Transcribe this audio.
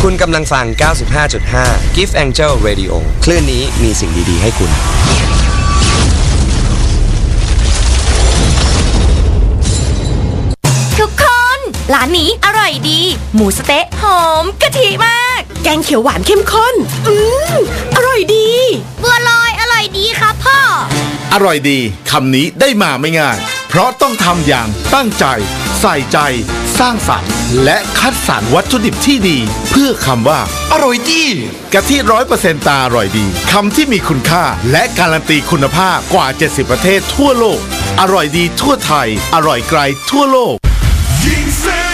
คุณกำลังฟัง 95.5 Gift Angel Radio คลื่นนี้มีสิ่งดีๆให้คุณทุกคนร้านนี้อร่อยดีหมูสะเต๊ะหอมกะทิมากแกงเขียวหวานเข้มข้นอร่อยดีบัวลอยอร่อยดีครับพ่ออร่อยดีคำนี้ได้มาไม่ง่ายเพราะต้องทำอย่างตั้งใจใส่ใจสร้างสรรค์และคัดสรรวัตถุดิบที่ดีเพื่อคำว่าอร่อยดีกะทิ 100% ตาอร่อยดีคำที่มีคุณค่าและการันตีคุณภาพกว่า70ประเทศทั่วโลกอร่อยดีทั่วไทยอร่อยไกลทั่วโลกยิงแซ